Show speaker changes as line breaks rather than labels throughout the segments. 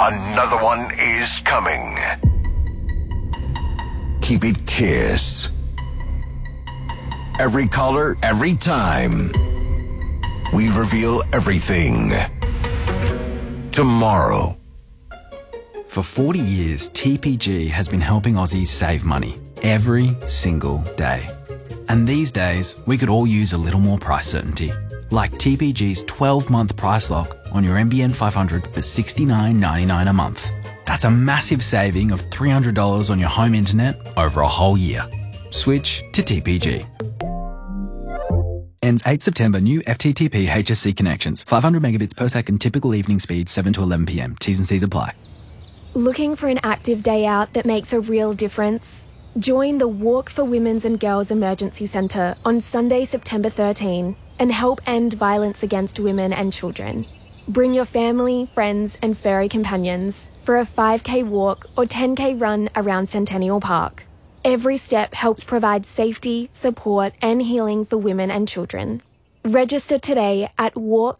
Another one is coming. Keep it Kiss. Every caller, every time. We reveal everything. Tomorrow.
For 40 years, TPG has been helping Aussies save money every single day. And these days, we could all use a little more price certainty. Like TPG's 12-month price lock on your NBN 500 for $69.99 a month. That's a massive saving of $300 on your home internet over a whole year. Switch to TPG. Ends 8 September. New FTTP HSC connections. 500 megabits per second. Typical evening speed 7 to 11 p.m. T's and C's apply.
Looking for an active day out that makes a real difference? Join the Walk for Women's and Girls Emergency Centre on Sunday, September 13 and help end violence against women and children. Bring your family, friends and furry companions for a 5k walk or 10k run around Centennial Park. Every step helps provide safety, support and healing for women and children. Register today at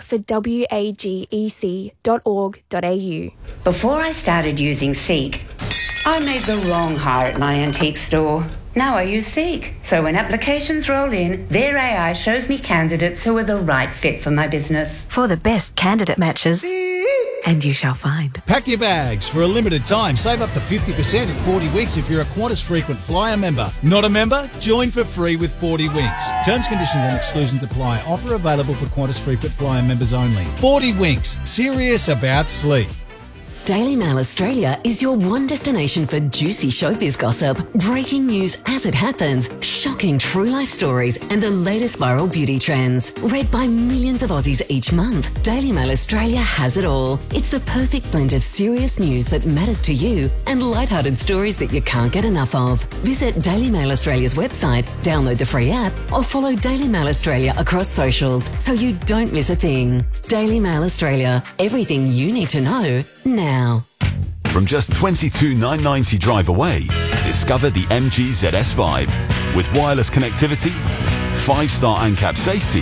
walkforwagec.org.au.
Before I started using Seek, I made the wrong hire at my antique store. Now I use Seek. So when applications roll in, their AI shows me candidates who are the right fit for my business.
For the best candidate matches. And you shall find.
Pack your bags. For a limited time, save up to 50% in 40 weeks if you're a Qantas Frequent Flyer member. Not a member? Join for free with 40 Winks. Terms, conditions and exclusions apply. Offer available for Qantas Frequent Flyer members only. 40 Winks. Serious about sleep.
Daily Mail Australia is your one destination for juicy showbiz gossip, breaking news as it happens, shocking true life stories, and the latest viral beauty trends. Read by millions of Aussies each month, Daily Mail Australia has it all. It's the perfect blend of serious news that matters to you and lighthearted stories that you can't get enough of. Visit Daily Mail Australia's website, download the free app, or follow Daily Mail Australia across socials so you don't miss a thing. Daily Mail Australia, everything you need to know now.
From just $22,990 drive away, discover the MG ZS Vibe. With wireless connectivity, 5-star ANCAP safety,